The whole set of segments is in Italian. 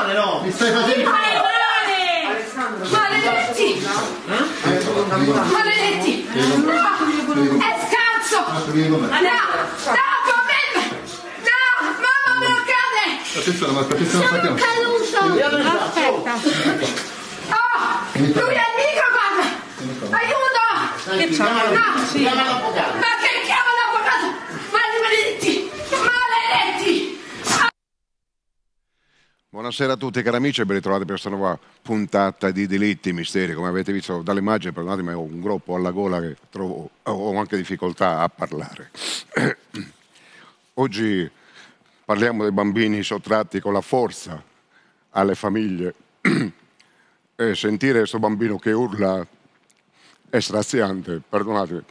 male, no? Mi stai facendo male! Maledetti! Maledetti! No! È scalzo! No! No! Mamma me lo cade! Attenzione, ma perché stiamo Sono caduto! Aspetta! Oh! Lui è il microban! Aiuto! Che c'ha? No! Chiama l'avvocato! Ma che chiama l'avvocato? Maledetti! Maledetti! Buonasera a tutti cari amici e ben ritrovati per questa nuova puntata di Delitti e Misteri. Come avete visto dall'immagine, perdonatemi, ho un groppo alla gola che trovo, ho anche difficoltà a parlare. Oggi parliamo dei bambini sottratti con la forza alle famiglie e sentire questo bambino che urla è straziante, perdonatemi.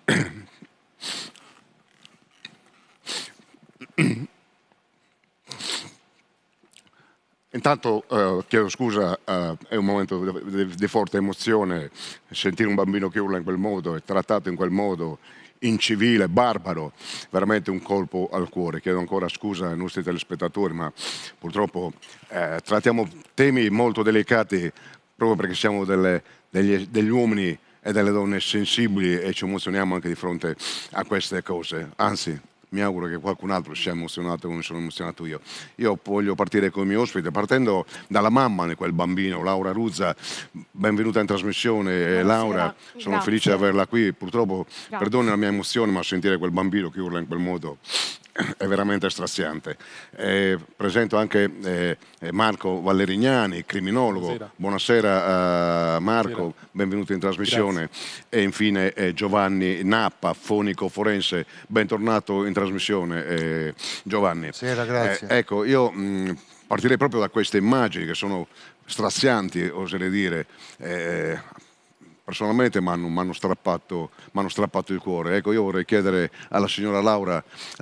Intanto chiedo scusa, è un momento di forte emozione sentire un bambino che urla in quel modo e trattato in quel modo incivile, barbaro, veramente un colpo al cuore. Chiedo ancora scusa ai nostri telespettatori, ma purtroppo trattiamo temi molto delicati proprio perché siamo degli uomini e delle donne sensibili e ci emozioniamo anche di fronte a queste cose. Anzi, mi auguro che qualcun altro sia emozionato come sono emozionato io. Io voglio partire con il mio ospite, partendo dalla mamma di quel bambino, Laura Ruzza. Benvenuta in trasmissione. Buonasera. Laura, sono Grazie. felice di averla qui. Purtroppo, Grazie. perdoni la mia emozione, ma sentire quel bambino che urla in quel modo è veramente straziante. Presento anche Marco Vallerignani, criminologo. Buonasera Marco, Buonasera. benvenuto in trasmissione. E infine Giovanni Nappa, fonico forense. Bentornato in trasmissione Giovanni. Buonasera, grazie. Ecco, io partirei proprio da queste immagini che sono strazianti, oserei dire. Personalmente mi hanno strappato il cuore. Ecco, io vorrei chiedere alla signora Laura,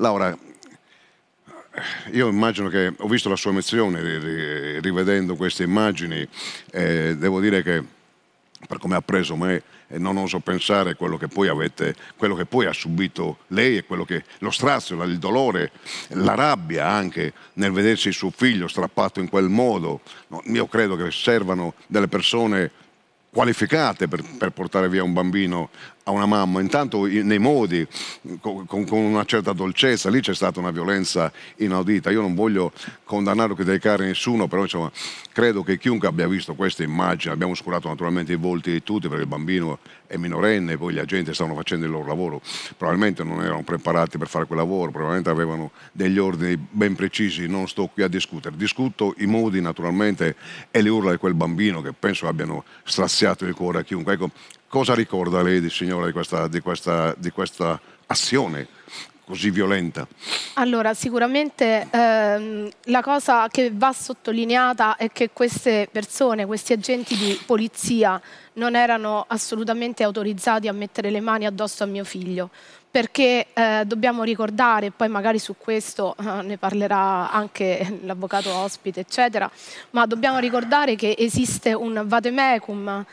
io immagino che ho visto la sua emozione rivedendo queste immagini, devo dire che per come ha preso me non oso pensare quello che poi ha subito lei e lo strazio, il dolore, la rabbia anche nel vedersi suo figlio strappato in quel modo. No, io credo che servano delle persone qualificate per portare via un bambino a una mamma, intanto nei modi, con una certa dolcezza. Lì c'è stata una violenza inaudita. Io non voglio condannare o criticare nessuno, però insomma, credo che chiunque abbia visto queste immagini, abbiamo oscurato naturalmente i volti di tutti perché il bambino è minorenne, poi gli agenti stavano facendo il loro lavoro, probabilmente non erano preparati per fare quel lavoro, probabilmente avevano degli ordini ben precisi. Non sto qui a discutere, discuto i modi naturalmente e le urla di quel bambino che penso abbiano straziato il cuore a chiunque. Ecco, cosa ricorda lei, signora, di questa azione così violenta? Allora, sicuramente la cosa che va sottolineata è che queste persone, questi agenti di polizia, non erano assolutamente autorizzati a mettere le mani addosso a mio figlio. Perché dobbiamo ricordare, poi magari su questo ne parlerà anche l'avvocato ospite, eccetera, ma dobbiamo ricordare che esiste un vademecum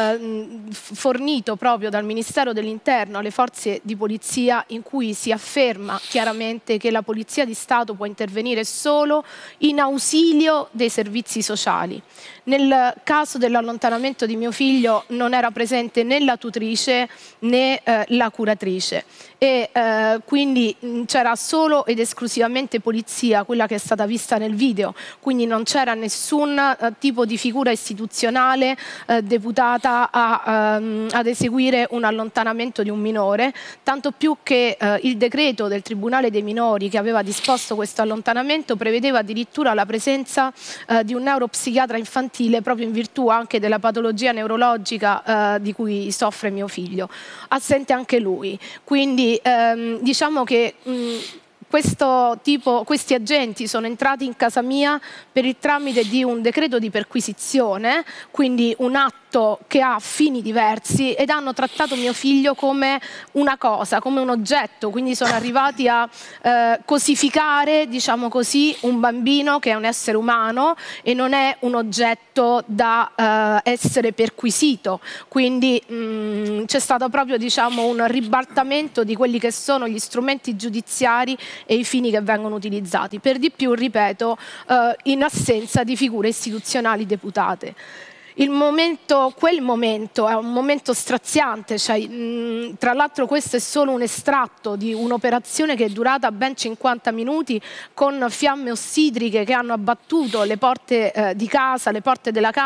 fornito proprio dal Ministero dell'Interno alle forze di polizia in cui si afferma chiaramente che la Polizia di Stato può intervenire solo in ausilio dei servizi sociali. Nel caso dell'allontanamento di mio figlio non era presente né la tutrice né la curatrice e quindi c'era solo ed esclusivamente polizia, quella che è stata vista nel video, quindi non c'era nessun tipo di figura istituzionale deputata ad eseguire un allontanamento di un minore, tanto più che il decreto del Tribunale dei minori che aveva disposto questo allontanamento prevedeva addirittura la presenza di un neuropsichiatra infantile proprio in virtù anche della patologia neurologica di cui soffre mio figlio, assente anche lui. Quindi diciamo che questi agenti sono entrati in casa mia per il tramite di un decreto di perquisizione, quindi un atto atto che ha fini diversi ed hanno trattato mio figlio come una cosa, come un oggetto, quindi sono arrivati a cosificare, diciamo così, un bambino che è un essere umano e non è un oggetto da essere perquisito, quindi c'è stato proprio, diciamo, un ribaltamento di quelli che sono gli strumenti giudiziari e i fini che vengono utilizzati, per di più, ripeto, in assenza di figure istituzionali deputate. Quel momento è un momento straziante, cioè, tra l'altro questo è solo un estratto di un'operazione che è durata ben 50 minuti con fiamme ossidriche che hanno abbattuto le porte di casa, le porte della casa.